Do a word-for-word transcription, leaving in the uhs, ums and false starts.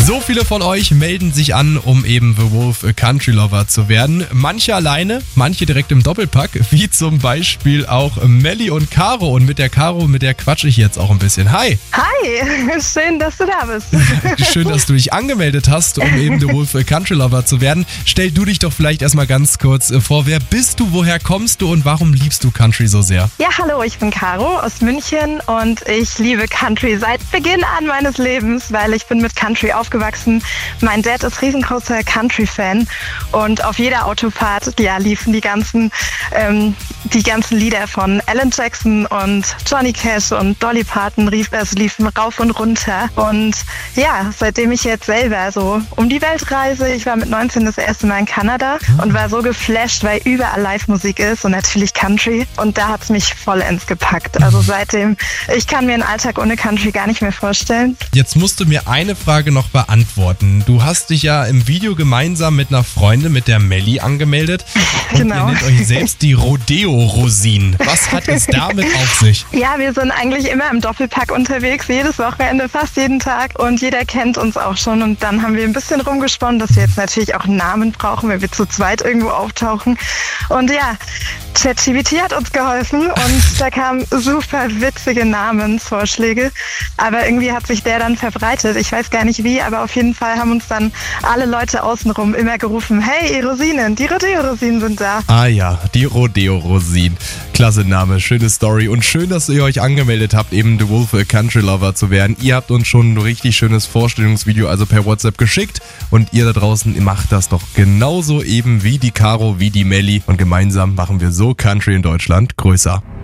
So viele von euch melden sich an, um eben The Wolf a Country Lover zu werden. Manche alleine, manche direkt im Doppelpack, wie zum Beispiel auch Melli und Caro. Und mit der Caro, mit der quatsche ich jetzt auch ein bisschen. Hi! Hi, schön, dass du da bist. Schön, dass du dich angemeldet hast, um eben The Wolf a Country Lover zu werden. Stell du dich doch vielleicht erstmal ganz kurz vor. Wer bist du, woher kommst du und warum liebst du Country so sehr? Ja, hallo, ich bin Caro aus München und ich liebe Country seit Beginn an meines Lebens, weil ich bin mit Country aufgewachsen. Mein Dad ist riesengroßer Country-Fan und auf jeder Autofahrt ja, liefen die ganzen, ähm, die ganzen Lieder von Alan Jackson und Johnny Cash und Dolly Parton rief, also liefen rauf und runter. Und ja, seitdem ich jetzt selber so um die Welt reise, ich war mit neunzehn das erste Mal in Kanada und war so geflasht, weil überall Live-Musik ist und natürlich Country. Und da hat es mich vollends gepackt. Also seitdem, ich kann mir einen Alltag ohne Country gar nicht mehr vorstellen. Jetzt musst du mir eine Frage noch beantworten. Du hast dich ja im Video gemeinsam mit einer Freundin, mit der Melli, angemeldet. Und Genau. Ihr nennt euch selbst die Rodeo-Rosinen. Was hat es damit auf sich? Ja, wir sind eigentlich immer im Doppelpack unterwegs, jedes Wochenende, fast jeden Tag. Und jeder kennt uns auch schon. Und dann haben wir ein bisschen rumgesponnen, dass wir jetzt natürlich auch einen Namen brauchen, wenn wir zu zweit irgendwo auftauchen. Und ja, ChatGPT hat uns geholfen und da kamen super witzige Namensvorschläge. Aber irgendwie hat sich der dann verbreitet. Ich weiß gar nicht wie, aber auf jeden Fall haben uns dann alle Leute außenrum immer gerufen, hey, ihr Rosinen, die Rodeo-Rosinen sind da. Ah ja, die Rodeo-Rosinen. Klasse Name, schöne Story und schön, dass ihr euch angemeldet habt, eben The Wolf a Country Lover zu werden. Ihr habt uns schon ein richtig schönes Vorstellungsvideo also per WhatsApp geschickt und ihr da draußen macht das doch genauso eben wie die Caro, wie die Melli und gemeinsam machen wir so Country in Deutschland größer.